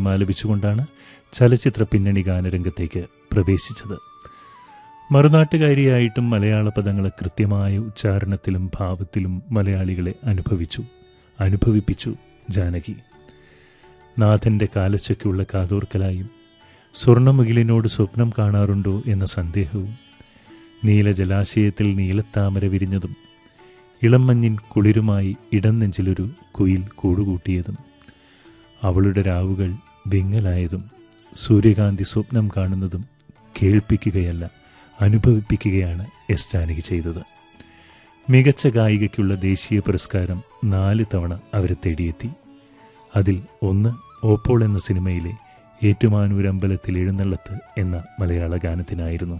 ഗാനം ആലപിച്ചുകൊണ്ടാണ് ചലച്ചിത്ര പിന്നണി ഗാനരംഗത്തേക്ക് പ്രവേശിച്ചത്. മറുനാട്ടുകാരിയായിട്ടും മലയാള പദങ്ങളെ കൃത്യമായ ഉച്ചാരണത്തിലും ഭാവത്തിലും മലയാളികളെ അനുഭവിപ്പിച്ചു ജാനകി. നാഥൻ്റെ കാലച്ചയ്ക്കുള്ള കാതോർക്കലായും സ്വർണ്ണമുകിലിനോട് സ്വപ്നം കാണാറുണ്ടോ എന്ന സന്ദേഹവും, നീലജലാശയത്തിൽ നീലത്താമര വിരിഞ്ഞതും ഇളം മഞ്ഞിൻ കുളിരുമായി ഇടം നെഞ്ചിലൊരു കുയിൽ കൂടുകൂട്ടിയതും അവളുടെ രാവുകൾ വിങ്ങലായതും സൂര്യകാന്തി സ്വപ്നം കാണുന്നതും കേൾപ്പിക്കുകയല്ല അനുഭവിപ്പിക്കുകയാണ് എസ് ജാനകി ചെയ്തത്. മികച്ച ഗായികയ്ക്കുള്ള ദേശീയ പുരസ്കാരം 4 തവണ അവരെ തേടിയെത്തി. അതിൽ ഒന്ന് ഓപ്പോൾ എന്ന സിനിമയിലെ ഏറ്റുമാനൂർ അമ്പലത്തിൽ എഴുന്നള്ളത്ത് എന്ന മലയാള ഗാനത്തിനായിരുന്നു.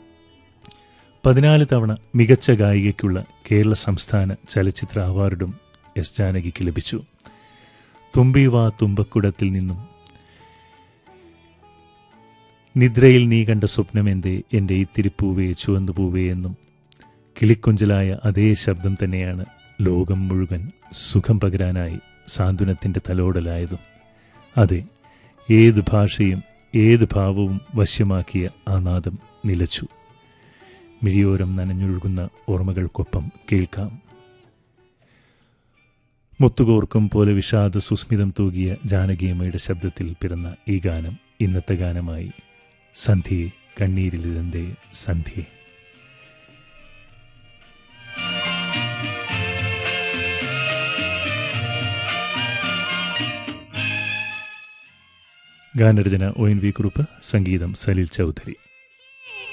14 തവണ മികച്ച ഗായികയ്ക്കുള്ള കേരള സംസ്ഥാന ചലച്ചിത്ര അവാർഡും എസ് ജാനകിക്ക് ലഭിച്ചു. തുമ്പീവാ തുമ്പക്കുടത്തിൽ നിന്നും, നിദ്രയിൽ നീ കണ്ട സ്വപ്നമെന്തേ എൻ്റെ ഇത്തിരിപ്പൂവേ ചുവന്നു പൂവേ എന്നും കിളിക്കൊഞ്ചലായ അതേ ശബ്ദം തന്നെയാണ് ലോകം മുഴുവൻ സുഖം പകരാനായി സാന്ത്വനത്തിൻ്റെ തലോടലായതും. അതെ, ഏത് ഭാഷയും ഏത് ഭാവവും വശ്യമാക്കിയ ആ നാദം നിലച്ചു. മിഴിയോരം നനഞ്ഞൊഴുകുന്ന ഓർമ്മകൾക്കൊപ്പം കേൾക്കാം. മുത്തുകോർക്കും പോലെ വിഷാദ സുസ്മിതം തൂകിയ ജാനകിയമ്മയുടെ ശബ്ദത്തിൽ പിറന്ന ഈ ഗാനം ഇന്നത്തെ ഗാനമായി. സന്ധ്യയെ കണ്ണീരിലിരുന്തേ സന്ധ്യയെ. ഗാനരചന ONV കുറുപ്പ്, സംഗീതം സലിൽ ചൗധരി.